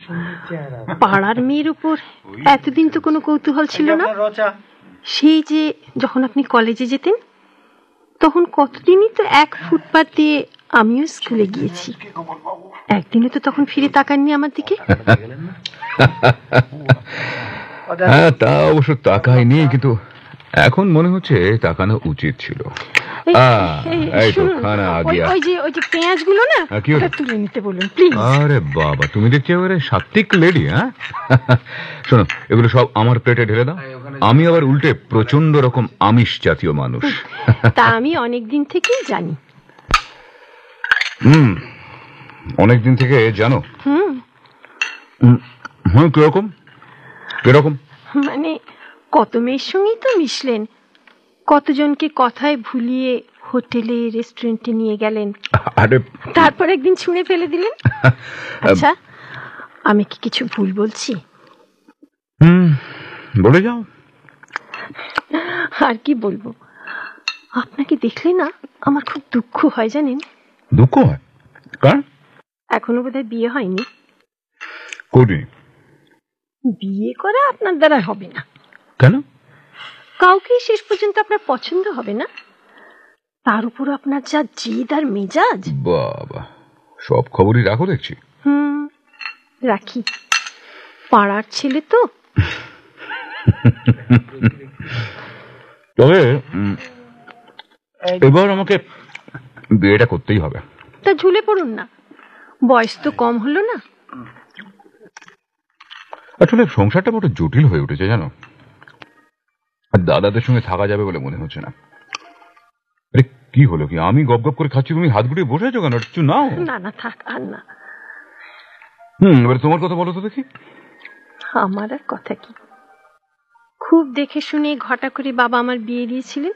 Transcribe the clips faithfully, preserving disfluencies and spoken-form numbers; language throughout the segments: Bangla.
পাড়ার মেয়ের উপর এতদিন তো কোনো কৌতূহল ছিল না। সেই যে যখন আপনি কলেজে যেতেন তখন কতদিনই তো এক ফুটপাত দিয়ে আমিও স্কুলে গিয়েছি, একদিনও তো তখন ফিরে তাকাননি আমার দিকে। হ্যাঁ, তা অবশ্য তাকাইনি, কিন্তু এখন মনে হচ্ছে তাকানো উচিত ছিল। পেঁয়াজগুলো না তুলে নিতে বলুন প্লিজ। আরে বাবা, তুমি দেখছি এবারে সাত্বিক লেডি। হ্যাঁ, শোনো, এগুলো সব আমার প্লেটে ঢেলে দাও। আমি আবার উল্টে প্রচন্ড রকম আমিষ জাতীয় মানুষ। তা আমি অনেকদিন থেকেই জানি। হুম, অনেকদিন থেকে জানো? হুম হুম কিরকম কিরকম মানে কত মেয়ের সঙ্গেই তো মিশলেন, কতজনকে কথায় ভুলিয়ে হোটেলে রেস্টুরেন্টে নিয়ে গেলেন, তারপর একদিন ছুঁড়ে ফেলে দিলেন। আচ্ছা, আমি কি কিছু ভুল বলছি? হুম, বলে যাও। আর কি বলবো, আপনাকে দেখলে না আমার খুব দুঃখ হয়, জানেন? দুঃখ হয়? কারণ এখনো বোধহয় বিয়ে হয়নি। করিনি। বিয়ে করা আপনার দ্বারা হবে না। কেন? কাউকে শেষ পর্যন্ত আপনার পছন্দ হবে না, তার উপর আপনার যা জিদ আর মেজাজ। বাবা, সব খবরই রাখো দেখছি। হুম, রাখি। পাড়ার ছেলে তো। তবে এবার আমাকে বিয়েটা করতেই হবে। তা ঝুলে পড়ুন না, বয়স তো কম হলো না। আসলে সংসারটা বড় জটিল হয়ে উঠেছে, জানো। আর দাদাদের সঙ্গে থাকা যাবে বলে মনে হচ্ছে না। আরে কি হলো কি, আমি গপ গপ করে খাচ্ছি, তুমি হাত গুটিয়ে বসে আছো কেন? কিছু নাও। না না, থাক আর না। হুম, এবার তোমার কথা বলো তো দেখি। আমার আর কথা কি, খুব দেখে শুনে ঘটা করে বাবা আমার বিয়ে দিয়েছিলেন।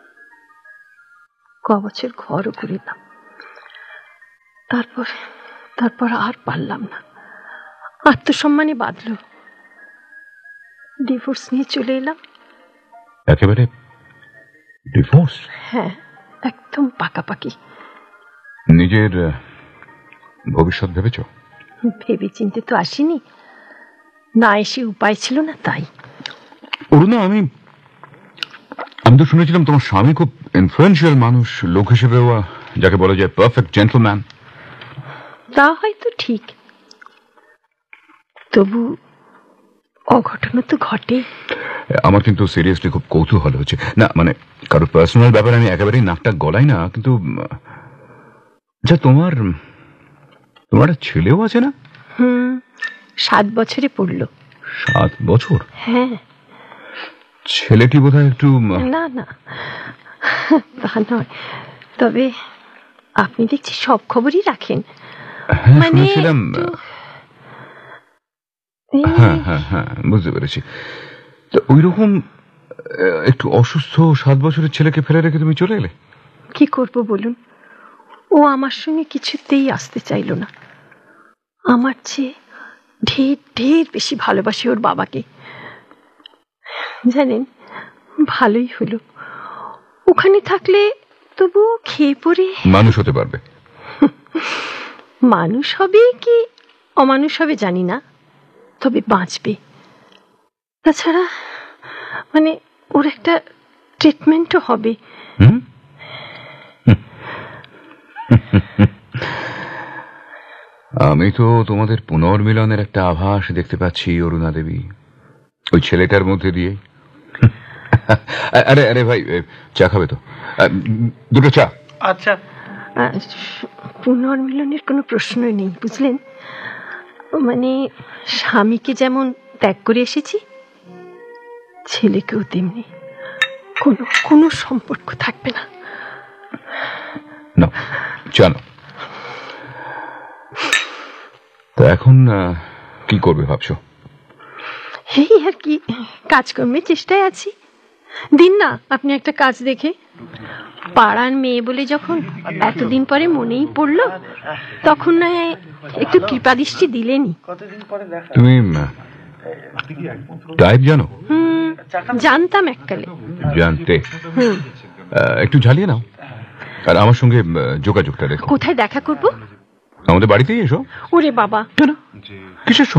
ক বছর ঘরও করিলাম, তারপর তারপর আর পারলাম না, আত্মসম্মানে বাঁধলো, ডিভোর্স নিয়ে চলে এলাম। একেবারে ডিভোর্স? হ্যাঁ, একদম পাকাপাকি। নিজের ভবিষ্যৎ ভেবেছো? ভেবে চিনতে তো আসিনি, না এসে উপায় ছিল না তাই। অরুণা, আমি আমি তো শুনেছিলাম তোমার স্বামী খুব ইনফ্লুয়েন্সিয়াল মানুষ, লোক হিসেবেও যাকে বলা যায় পারফেক্ট জেন্টলম্যান। তা হয়তো ঠিক, তবু অঘটন তো ঘটে। আমার কিন্তু সিরিয়াসলি খুব কৌতূহল হচ্ছে। না মানে কারো পার্সোনাল ব্যাপারে আমি একেবারেই নাকটা গলাই না, কিন্তু যা তোমার তোমার একটা ছেলেও আছে না? হুম, সাত বছরে পড়লো। সাত বছর? হ্যাঁ। ছেলেটি বোধহয় একটু। না না, তা নয়, তবে আপনি দেখছি সব খবরই রাখেন। মানে হ্যাঁ হ্যাঁ হ্যাঁ বুঝতে পেরেছি। তো ওই রকম একটু অসুস্থ সাত বছরের ছেলেকে ফেলে রেখে তুমি চলে এলে? কি করব বলুন, ও আমার সঙ্গে কিছুতেই আসতে চাইল না। আমার চেয়ে ঢের ঢের বেশি ভালোবাসে ওর বাবাকে। জানেন, ভালোই হলো, ওখানে থাকলে তবুও খেয়ে পড়ে মানুষ হতে পারবে। মানুষ হবে কি অমানুষ হবে জানি না, তবে বাঁচবে। তাছাড়া মানে ওর একটা ট্রিটমেন্টও হবে। আমি তো তোমাদের পুনর্মিলনের একটা আভাস দেখতে পাচ্ছি অরুণা দেবী, ওই ছেলেটার মধ্যে দিয়ে। আরে আরে ভাই, চা খাবে তো? দুটো চা। আচ্ছা। পুনর্মিলনের কোনো প্রশ্নই নেই, বুঝলেন। মানে স্বামীকে যেমন ত্যাগ করে এসেছি, ছেলেকেও তেমনি। কোনো কোনো সম্পর্ক থাকবে না। না, জানো তো এখন কি করবে ভাবছো? এই আর কি, কাজকর্মের চেষ্টায় আছি। দিন না আপনি একটা কাজ দেখে। পাড়ার মেয়ে বলে যখন এতদিন পরে মনেই পড়লো, তখন না একটু কৃপাদৃষ্টি দিলেনি। তুমি টাইপ জানো? হুম, জানতাম এককালে। জানতে? হুম, একটু ঝালিয়ে নাও আর আমার সঙ্গে যোগাযোগটা রেখো। কোথায় দেখা করব? আমাদের বাড়িতেই এসো। ওরে বাবা, কিসের